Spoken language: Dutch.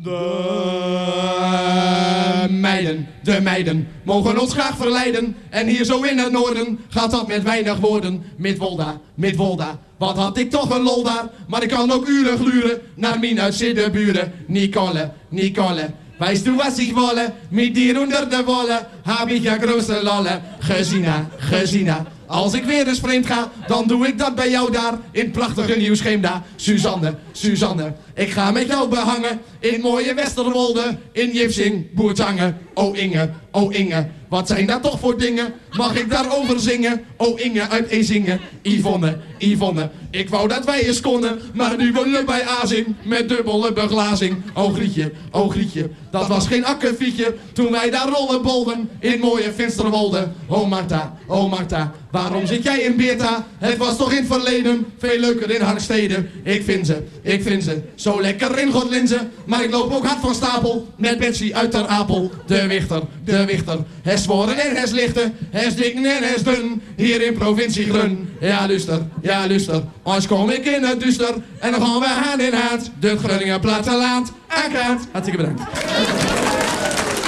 De meiden mogen ons graag verleiden. En hier zo in het noorden gaat dat met weinig woorden. Midwolda, wat had ik toch een lol daar. Maar ik kan ook uren gluren naar mijn uitziddenburen. Nicole, weißt du was ich wolle? Mit dir onder de wolle heb ik ja große lolle. Gezina, als ik weer eens vreemd ga, dan doe ik dat bij jou daar in het prachtige Nieuw-Scheemda. Suzanne, ik ga met jou behangen in mooie Westerwolde, in Jipsing, Boertangen. Oh Inge, wat zijn dat toch voor dingen? Mag ik daarover zingen? Oh Inge uit Ezingen. Yvonne, ik wou dat wij eens konden, maar nu wonen we bij Azing met dubbele beglazing. Oh Grietje, dat was geen akkefietje toen wij daar rollenbolden in mooie Finsterwolde. Oh Marta, waarom zit jij in Beerta? Het was toch in het verleden veel leuker in Harkstede. Ik vind ze zo lekker in Godlinze, maar ik loop ook hard van stapel met Betsy uit Ter Apel. De Wichter, hij zworen en hij lichten, hij is dik en hij is dun, hier in provincie Grun. Ja luister, als kom ik in het duister en dan gaan we hand in hand, de Groningen platteland aangaat. Hartstikke bedankt.